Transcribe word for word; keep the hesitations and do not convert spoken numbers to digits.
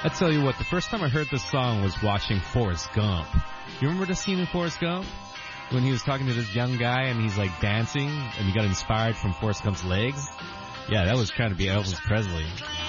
I tell you what, the first time I heard this song was watching Forrest Gump. You remember the scene in Forrest Gump? When he was talking to this young guy and he's like dancing and he got inspired from Forrest Gump's legs? Yeah, that was trying to be Elvis Presley.